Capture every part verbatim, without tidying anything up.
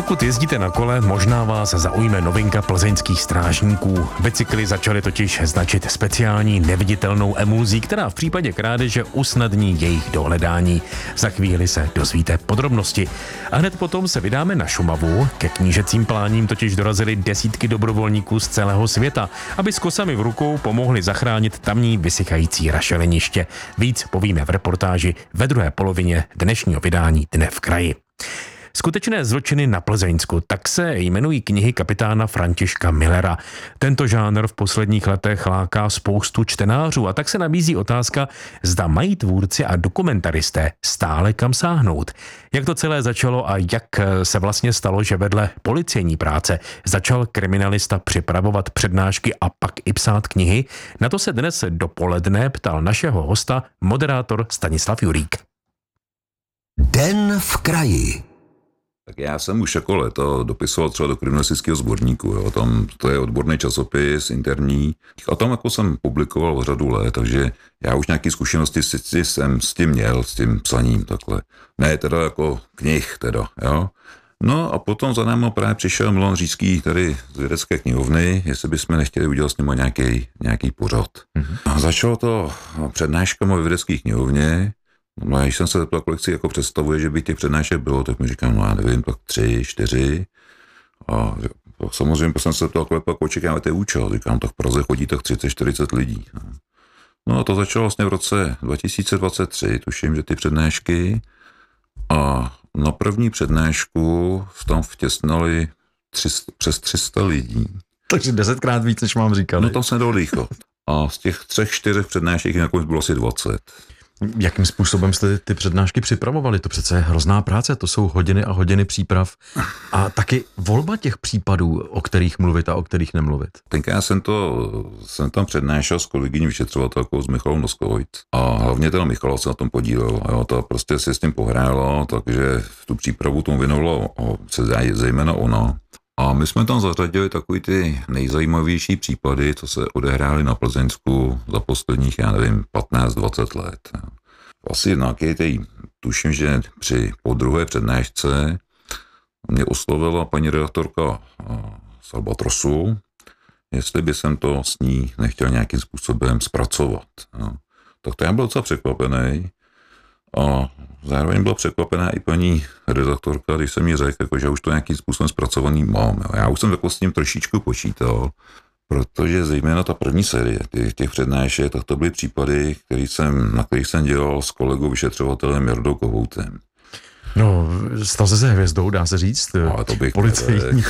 Pokud jezdíte na kole, možná vás zaujme novinka plzeňských strážníků. Bicykly začaly totiž značit speciální neviditelnou emulzí, která v případě krádeže usnadní jejich dohledání. Za chvíli se dozvíte podrobnosti. A hned potom se vydáme na Šumavu. Ke knížecím pláním totiž dorazili desítky dobrovolníků z celého světa, aby s kosami v rukou pomohli zachránit tamní vysychající rašeliniště. Víc povíme v reportáži ve druhé polovině dnešního vydání Dne v kraji. Skutečné zločiny na Plzeňsku, tak se jmenují knihy kapitána Františka Millera. Tento žánr v posledních letech láká spoustu čtenářů a tak se nabízí otázka, zda mají tvůrci a dokumentaristé stále kam sáhnout. Jak to celé začalo a jak se vlastně stalo, že vedle policejní práce začal kriminalista připravovat přednášky a pak i psát knihy? Na to se dnes dopoledne ptal našeho hosta moderátor Stanislav Jurík. Den v kraji. Tak já jsem už jako léto dopisoval třeba do kriminalistického sborníku, jo. Tam to je odborný časopis, interní, a tam jako jsem publikoval řadu let, takže já už nějaké zkušenosti jsem s tím měl, s tím psaním takhle. Ne teda jako knih teda, jo. No a potom za námi právě přišel Milan Řícký tady z vědecké knihovny, jestli bychom nechtěli udělat s ním nějaký, nějaký pořad. Mm-hmm. Začalo to přednáškama ve vědecké knihovně. No a když jsem se zeptal, kolik si jako představuje, že by těch přednášek bylo, tak mi říkám, no já nevím, tak tři, čtyři. A samozřejmě jsem se zeptal, kolik pak očekáváte účel. Říkám, tak v Praze chodí tak třicet čtyřicet lidí. No a to začalo vlastně v roce dva tisíce dvacet tři, tuším, že ty přednášky. A na první přednášku tam vtěsnali tři, přes tři sta lidí. Takže desetkrát víc, než mám říkali. No tam se nedalo dýchat. A z těch třech, čtyřech přednášek nakonec bylo asi dvacet. Jakým způsobem jste ty přednášky připravovali? To přece je hrozná práce, to jsou hodiny a hodiny příprav. A taky volba těch případů, o kterých mluvit a o kterých nemluvit. Tenkrát jsem to, jsem tam přednášel s kolegyní vyšetřovatelkou s Michalou Noskovic. A hlavně teda Michala se na tom podílel. Jo, to prostě si s tím pohrála, takže tu přípravu tomu věnovala se zejména ona. A my jsme tam zařadili takový ty nejzajímavější případy, co se odehrály na Plzeňsku za posledních, já nevím, patnáct dvacet let. Asi nějaký tej, tuším, že při po druhé přednášce mě oslovila paní redaktorka z Albatrosu, jestli by jsem to s ní nechtěl nějakým způsobem zpracovat. Tak to já byl docela překvapený. A zároveň byla překvapená i paní redaktorka, když jsem jí řekl, jako, že už to nějakým způsobem zpracovaný mám. Jo. Já už jsem jako s tím trošičku počítal, protože zejména ta první série těch, těch přednášek, tak to byly případy, který jsem, na kterých jsem dělal s kolegou vyšetřovatelem Jardou Kohoutem. No, stal se se hvězdou, dá se říct, no, to bych policejní.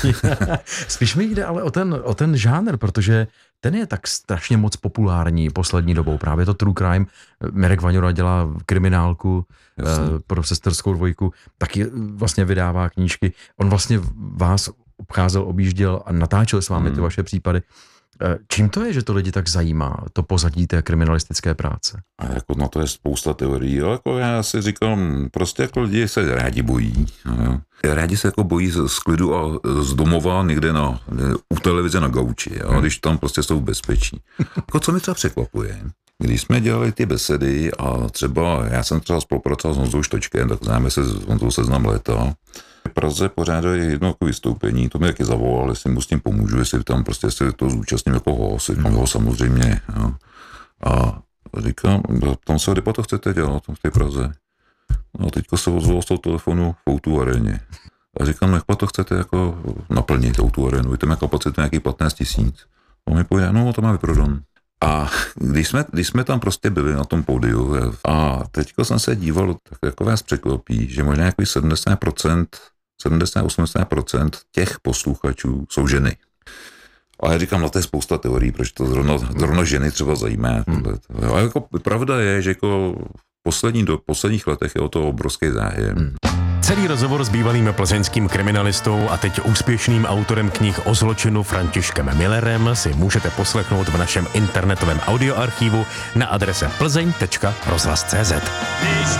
Spíš mi jde ale o ten, o ten žánr, protože ten je tak strašně moc populární poslední dobou. Právě to True Crime. Mirek Vaňura dělá kriminálku eh, pro Sesterskou dvojku, taky vlastně vydává knížky. On vlastně vás obcházel, objížděl a natáčel s vámi hmm. ty vaše případy. Čím to je, že to lidi tak zajímá, to pozadí té kriminalistické práce? A jako na to je spousta teorií, ale jako já si říkám, prostě jako lidi se rádi bojí. Jo. Rádi se jako bojí z klidu a z domova někde na, u televize na gauči, jo, když tam prostě jsou v bezpečí. Jako co mi třeba překvapuje, když jsme dělali ty besedy a třeba, já jsem třeba spolupracoval s Honzou Štočkem, tak známe se s Honzou Seznam léta. V Praze pořádají jedno jako vystoupení, to mi taky zavolal, jestli mu s tím pomůžu, jestli tam prostě se to zúčastním jako host, říkám, jo, samozřejmě. Jo. A říkám, tam se, kde to chcete dělat v té Praze? No a teďka se ozval z toho telefonu v Outu aréně. A říkám, jak to chcete jako naplnit Outu arénu, vy tam má kapacitu nějakých patnáct tisíc. A mi pověděl, no to má vyprodan. A když jsme, když jsme tam prostě byli na tom pódiu a teďko jsem se díval, tak jako vás překvapí, že možná nějaký sedmdesát procent, sedmdesát osmdesát procent těch posluchačů jsou ženy. A já říkám, no to je spousta teorií, proč to zrovna, zrovna ženy třeba zajímá. Hmm. A jako pravda je, že jako poslední do posledních letech je o to obrovský zájem. Hmm. Celý rozhovor s bývalým plzeňským kriminalistou a teď úspěšným autorem knih o zločinu Františkem Millerem si můžete poslechnout v našem internetovém audioarchivu na adrese plzeň tečka rozhlas tečka cé zet.